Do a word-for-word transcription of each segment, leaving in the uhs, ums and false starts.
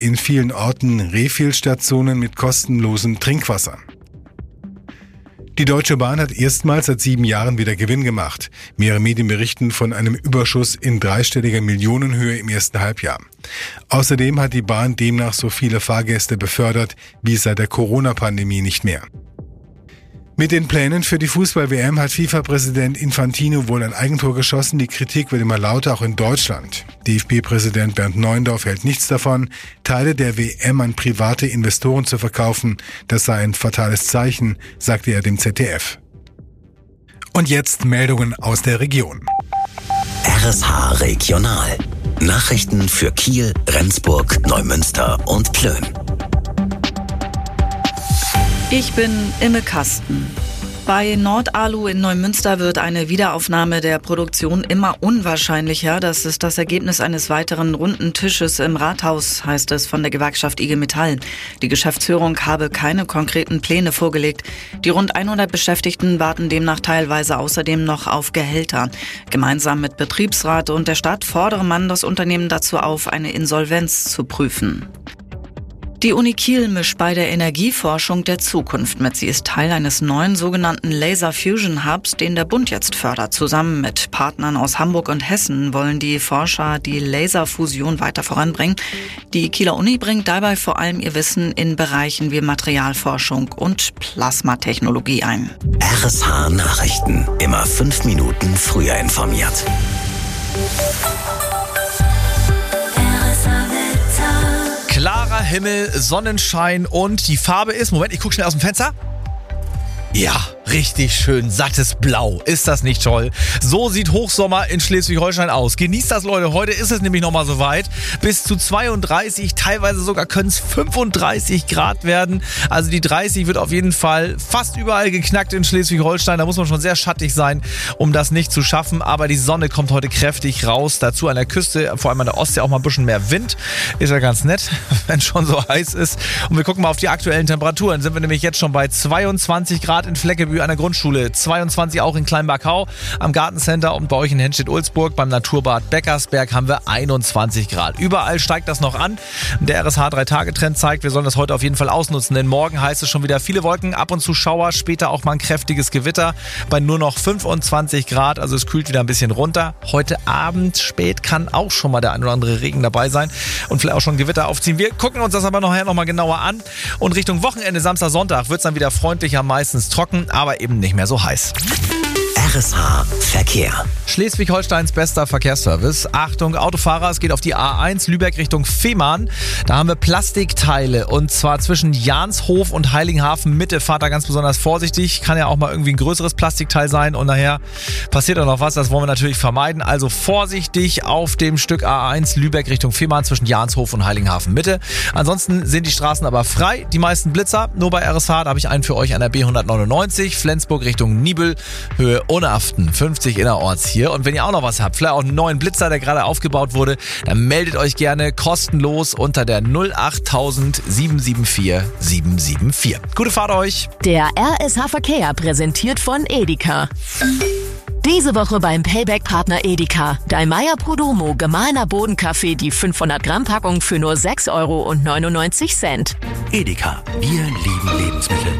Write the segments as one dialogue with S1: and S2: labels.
S1: in vielen Orten Refill-Stationen mit kostenlosem Trinkwasser. Die Deutsche Bahn hat erstmals seit sieben Jahren wieder Gewinn gemacht. Mehrere Medien berichten von einem Überschuss in dreistelliger Millionenhöhe im ersten Halbjahr. Außerdem hat die Bahn demnach so viele Fahrgäste befördert wie seit der Corona-Pandemie nicht mehr. Mit den Plänen für die Fußball-W M hat FIFA-Präsident Infantino wohl ein Eigentor geschossen. Die Kritik wird immer lauter, auch in Deutschland. D F B-Präsident Bernd Neuendorf hält nichts davon, Teile der W M an private Investoren zu verkaufen. Das sei ein fatales Zeichen, sagte er dem Z D F. Und jetzt Meldungen aus der Region.
S2: R S H Regional. Nachrichten für Kiel, Rendsburg, Neumünster und Plön.
S3: Ich bin Imme Kasten. Bei Nordalu in Neumünster wird eine Wiederaufnahme der Produktion immer unwahrscheinlicher. Das ist das Ergebnis eines weiteren runden Tisches im Rathaus, heißt es von der Gewerkschaft I G Metall. Die Geschäftsführung habe keine konkreten Pläne vorgelegt. Die rund hundert Beschäftigten warten demnach teilweise außerdem noch auf Gehälter. Gemeinsam mit Betriebsrat und der Stadt fordere man das Unternehmen dazu auf, eine Insolvenz zu prüfen. Die Uni Kiel mischt bei der Energieforschung der Zukunft mit. Sie ist Teil eines neuen sogenannten Laser Fusion Hubs, den der Bund jetzt fördert. Zusammen mit Partnern aus Hamburg und Hessen wollen die Forscher die Laserfusion weiter voranbringen. Die Kieler Uni bringt dabei vor allem ihr Wissen in Bereichen wie Materialforschung und Plasmatechnologie ein.
S2: R S H Nachrichten. Immer fünf Minuten früher informiert.
S4: Klarer Himmel, Sonnenschein und die Farbe ist, Moment, ich gucke schnell aus dem Fenster. Ja, richtig schön sattes Blau. Ist das nicht toll? So sieht Hochsommer in Schleswig-Holstein aus. Genießt das, Leute. Heute ist es nämlich nochmal soweit. Bis zu zweiunddreißig, teilweise sogar können es fünfunddreißig Grad werden. Also die dreißig wird auf jeden Fall fast überall geknackt in Schleswig-Holstein. Da muss man schon sehr schattig sein, um das nicht zu schaffen. Aber die Sonne kommt heute kräftig raus. Dazu an der Küste, vor allem an der Ostsee, auch mal ein bisschen mehr Wind. Ist ja ganz nett, wenn es schon so heiß ist. Und wir gucken mal auf die aktuellen Temperaturen. Sind wir nämlich jetzt schon bei zweiundzwanzig Grad in Fleckebü an der Grundschule, zweiundzwanzig auch in Kleinbachau, am Gartencenter und bei euch in Henstedt-Ulzburg, beim Naturbad Beckersberg haben wir einundzwanzig Grad. Überall steigt das noch an. Der R S H drei Tage Trend zeigt, wir sollen das heute auf jeden Fall ausnutzen, denn morgen heißt es schon wieder viele Wolken, ab und zu Schauer, später auch mal ein kräftiges Gewitter bei nur noch fünfundzwanzig Grad, also es kühlt wieder ein bisschen runter. Heute Abend spät kann auch schon mal der ein oder andere Regen dabei sein und vielleicht auch schon Gewitter aufziehen. Wir gucken uns das aber nachher noch mal genauer an und Richtung Wochenende, Samstag, Sonntag wird es dann wieder freundlicher, meistens trocken, aber eben nicht mehr so heiß.
S2: R S H Verkehr.
S4: Schleswig-Holsteins bester Verkehrsservice. Achtung, Autofahrer, es geht auf die A eins Lübeck Richtung Fehmarn. Da haben wir Plastikteile und zwar zwischen Janshof und Heiligenhafen Mitte. Fahrt da ganz besonders vorsichtig. Kann ja auch mal irgendwie ein größeres Plastikteil sein und nachher passiert auch noch was. Das wollen wir natürlich vermeiden. Also vorsichtig auf dem Stück A eins Lübeck Richtung Fehmarn zwischen Janshof und Heiligenhafen Mitte. Ansonsten sind die Straßen aber frei. Die meisten Blitzer nur bei R S H. Da habe ich einen für euch an der B hundertneunundneunzig. Flensburg Richtung Nibel, Höhe Unaften, fünfzig innerorts hier. Und wenn ihr auch noch was habt, vielleicht auch einen neuen Blitzer, der gerade aufgebaut wurde, dann meldet euch gerne kostenlos unter der null acht tausend sieben sieben vier sieben sieben vier. Gute Fahrt euch!
S5: Der R S H Verkehr präsentiert von Edeka. Diese Woche beim Payback-Partner Edeka. Dallmayr Prodomo gemahlener Bodenkaffee, die fünfhundert Gramm Packung für nur sechs Euro neunundneunzig.
S2: Edeka, wir lieben Lebensmittel.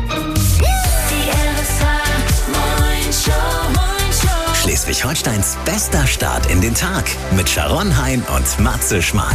S2: Schleswig-Holsteins bester Start in den Tag mit Sharon Hein und Matze Schmark.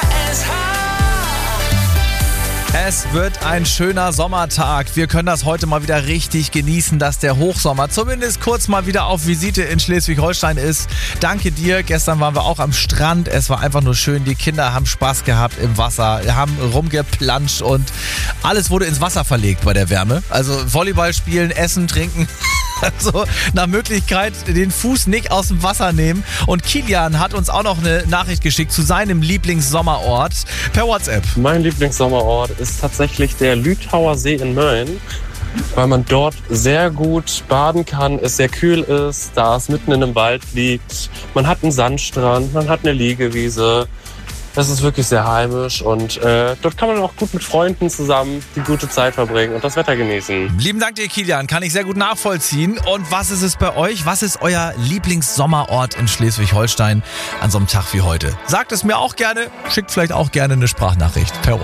S4: Es wird ein schöner Sommertag. Wir können das heute mal wieder richtig genießen, dass der Hochsommer zumindest kurz mal wieder auf Visite in Schleswig-Holstein ist. Danke dir. Gestern waren wir auch am Strand. Es war einfach nur schön. Die Kinder haben Spaß gehabt im Wasser, haben rumgeplanscht und alles wurde ins Wasser verlegt bei der Wärme. Also Volleyball spielen, essen, trinken. Also nach Möglichkeit den Fuß nicht aus dem Wasser nehmen. Und Kilian hat uns auch noch eine Nachricht geschickt zu seinem Lieblingssommerort per WhatsApp.
S6: Mein Lieblingssommerort ist tatsächlich der Lüthauer See in Mölln, weil man dort sehr gut baden kann, es sehr kühl ist, da es mitten in einem Wald liegt. Man hat einen Sandstrand, man hat eine Liegewiese. Das ist wirklich sehr heimisch und äh, dort kann man auch gut mit Freunden zusammen die gute Zeit verbringen und das Wetter genießen.
S4: Lieben Dank dir, Kilian. Kann ich sehr gut nachvollziehen. Und was ist es bei euch? Was ist euer Lieblingssommerort in Schleswig-Holstein an so einem Tag wie heute? Sagt es mir auch gerne. Schickt vielleicht auch gerne eine Sprachnachricht per